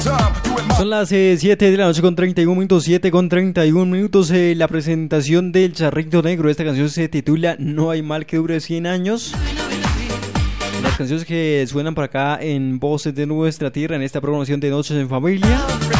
Son las 7 de la noche con 31 minutos, 7 con 31 minutos. La presentación del Charrito Negro. Esta canción se titula No hay mal que dure 100 años. Las canciones que suenan por acá en Voces de Nuestra Tierra en esta programación de Noches en Familia.